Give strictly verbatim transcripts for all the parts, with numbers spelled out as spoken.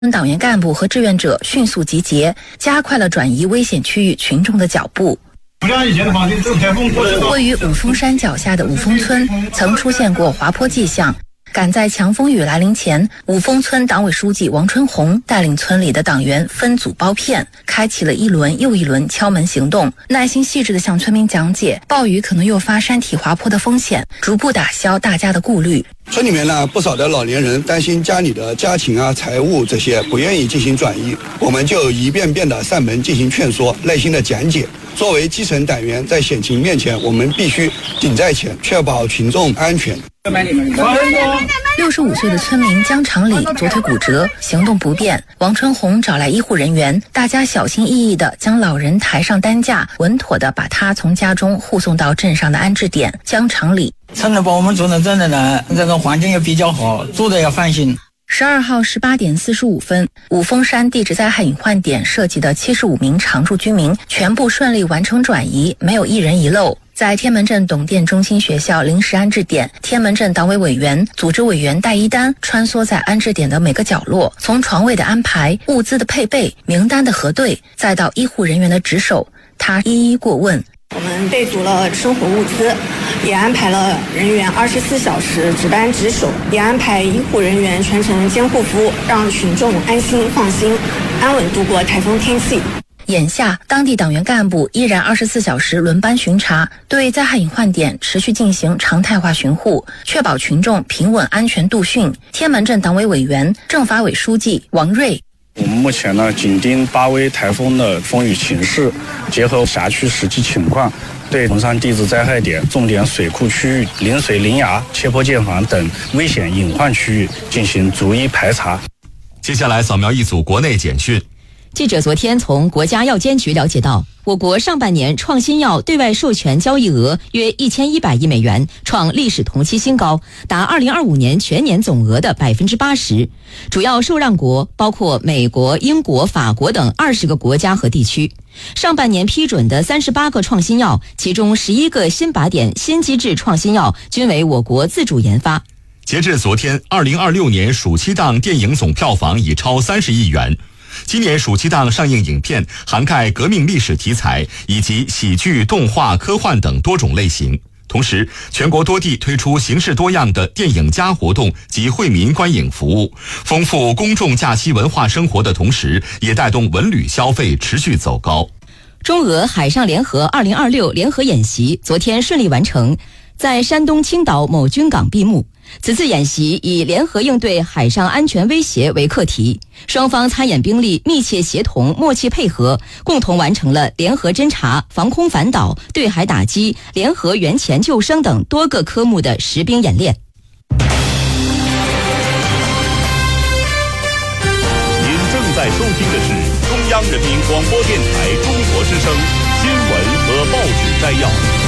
党员干部和志愿者迅速集结，加快了转移危险区域群众的脚步。位于五峰山脚下的五峰村曾出现过滑坡迹象，赶在强风雨来临前，五峰村党委书记王春红带领村里的党员分组包片，开启了一轮又一轮敲门行动，耐心细致地向村民讲解暴雨可能诱发山体滑坡的风险，逐步打消大家的顾虑。 村里面呢，不少的老年人担心家里的家禽啊、财物这些，不愿意进行转移，我们就一遍遍的上门进行劝说，耐心的讲解。作为基层党员，在险情面前，我们必须顶在前，确保群众安全。 六十五岁的村民江长礼左腿骨折，行动不便。王春红找来医护人员，大家小心翼翼地将老人抬上担架，稳妥地把他从家中护送到镇上的安置点。江长礼： 村里把我们住的镇的呢，这个环境也比较好，住的也放心。 十二号十八点四十五分，五峰山地质灾害隐患点涉及的七十五名常住居民全部顺利完成转移，没有一人遗漏。在天门镇董店中心学校临时安置点，天门镇党委委员、组织委员戴一丹穿梭在安置点的每个角落，从床位的安排、物资的配备、名单的核对，再到医护人员的值守，他一一过问。 我们备足了生活物资，也安排了人员二十四小时值班值守，也安排医护人员全程监护服务，让群众安心放心，安稳度过台风天气。 眼下，当地党员干部依然二十四小时轮班巡查，对灾害隐患点持续进行常态化巡护，确保群众平稳安全度汛。天门镇党委委员、政法委书记王瑞： 我们目前呢，紧盯八威台风的风雨情势，结合辖区实际情况，对崇山地质灾害点、重点水库区域、临水临崖、切坡建房等危险隐患区域进行逐一排查。 接下来扫描一组国内简讯。 记者昨天从国家药监局了解到，我国上半年创新药对外授权交易额约一千一百亿美元，创历史同期新高，达二零二五年全年总额的百分之八十。主要受让国包括美国、英国、法国等二十个国家和地区。上半年批准的三十八个创新药，其中十一个新靶点新机制创新药均为我国自主研发。 截至昨天，二零二六年暑期档电影总票房已超三十亿元。今年暑期档上映影片涵盖革命历史题材以及喜剧、动画、科幻等多种类型。同时，全国多地推出形式多样的电影加活动及惠民观影服务，丰富公众假期文化生活的同时，也带动文旅消费持续走高。 中俄海上联合二零二六联合演习昨天顺利完成，在山东青岛某军港闭幕。此次演习以联合应对海上安全威胁为课题，双方参演兵力密切协同、默契配合，共同完成了联合侦察、防空反导、对海打击、联合援前救生等多个科目的实兵演练。 您正在收听的是中央人民广播电台中国之声新闻和报纸摘要。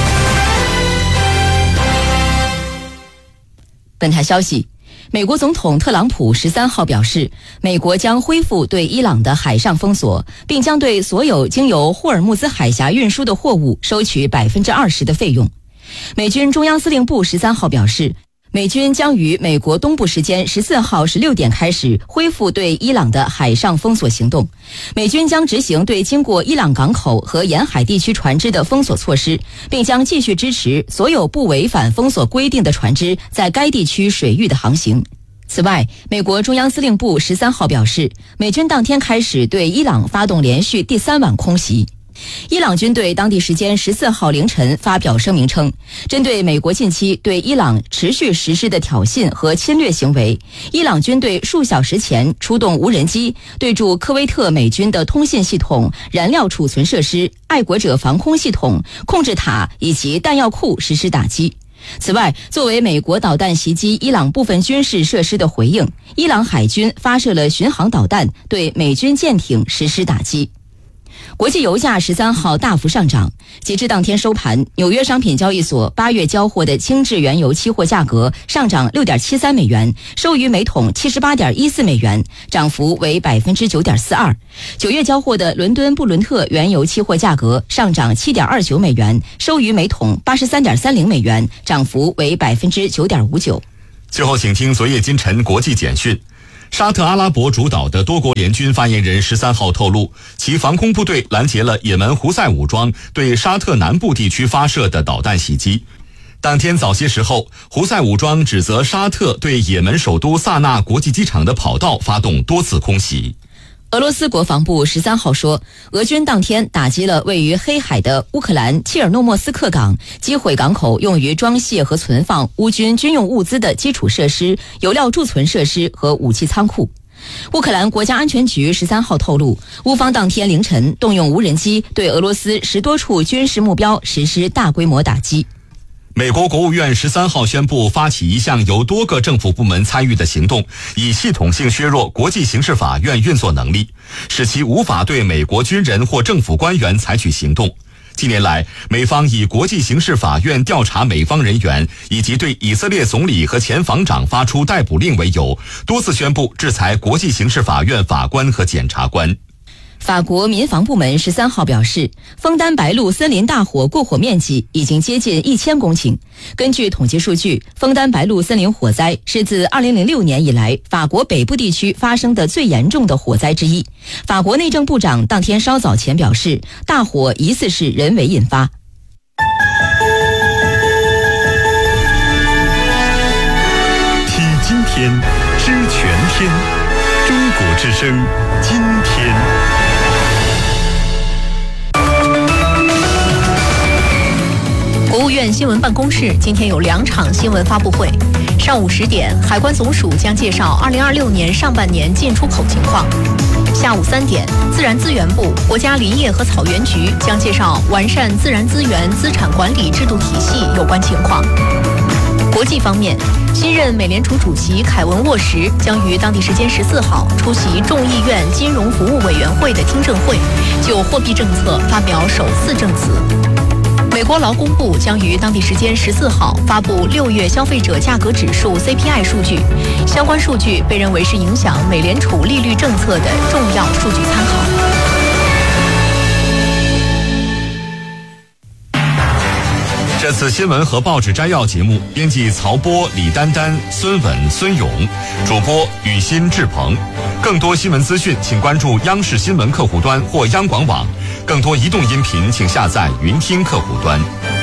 本台消息，美国总统特朗普十三号表示，美国将恢复对伊朗的海上封锁，并将对所有经由霍尔木兹海峡运输的货物收取百分之二十的费用。美军中央司令部十三号表示，美军将于美国东部时间十四号十六点开始恢复对伊朗的海上封锁行动。美军将执行对经过伊朗港口和沿海地区船只的封锁措施，并将继续支持所有不违反封锁规定的船只在该地区水域的航行。此外，美国中央司令部十三号表示，美军当天开始对伊朗发动连续第三晚空袭。伊朗军队当地时间十四号凌晨发表声明称，针对美国近期对伊朗持续实施的挑衅和侵略行为，伊朗军队数小时前出动无人机对驻科威特美军的通信系统、燃料储存设施、爱国者防空系统、控制塔以及弹药库实施打击。此外，作为美国导弹袭击伊朗部分军事设施的回应，伊朗海军发射了巡航导弹对美军舰艇实施打击。国际油价十三号大幅上涨，截至当天收盘，纽约商品交易所八月交货的轻质原油期货价格上涨 六点七三美元，收于每桶 七十八点一四美元，涨幅为 百分之九点四二。九月交货的伦敦布伦特原油期货价格上涨 七点二九美元，收于每桶 八十三点三零美元，涨幅为 百分之九点五九。 最后请听昨夜今晨国际简讯。 沙特阿拉伯主导的多国联军发言人十三号透露，其防空部队拦截了也门胡塞武装对沙特南部地区发射的导弹袭击。当天早些时候，胡塞武装指责沙特对也门首都萨那国际机场的跑道发动多次空袭。 俄罗斯国防部十三号说，俄军当天打击了位于黑海的乌克兰切尔诺莫斯克港，击毁港口用于装卸和存放乌军军用物资的基础设施、油料贮存设施和武器仓库。乌克兰国家安全局十三号透露，乌方当天凌晨动用无人机对俄罗斯十多处军事目标实施大规模打击。 美国国务院十三号宣布发起一项由多个政府部门参与的行动，以系统性削弱国际刑事法院运作能力，使其无法对美国军人或政府官员采取行动。近年来，美方以国际刑事法院调查美方人员以及对以色列总理和前防长发出逮捕令为由，多次宣布制裁国际刑事法院法官和检察官。 法国民防部门十三号表示，枫丹白露森林大火过火面积已经接近一千公顷。根据统计数据，枫丹白露森林火灾是自二零零六年以来法国北部地区发生的最严重的火灾之一。法国内政部长当天稍早前表示，大火疑似是人为引发。 体今天，知全天，中国之声，今天。 国务院新闻办公室今天有两场新闻发布会。上午十点，海关总署将介绍二零二六年上半年进出口情况。下午三点，自然资源部、国家林业和草原局将介绍完善自然资源资产管理制度体系有关情况。国际方面，新任美联储主席凯文沃什将于当地时间十四号出席众议院金融服务委员会的听证会，就货币政策发表首次证词。美国劳工部将于当地时间十四号发布六月消费者价格指数 C P I 数据，相关数据被认为是影响美联储利率政策的重要数据参考。 这次新闻和报纸摘要节目，编辑曹波、李丹丹、孙稳、孙勇，主播雨欣、志鹏。更多新闻资讯，请关注央视新闻客户端或央广网。更多移动音频，请下载云听客户端。